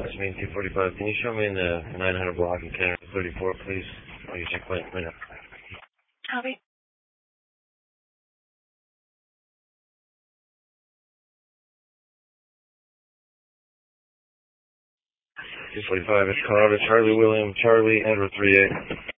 That's me, 245. Can you show me in the 900 block in Canada 34, please? Oh, you check right now. Copy. 245, it's Canada, Charlie William, Charlie, Edward 38.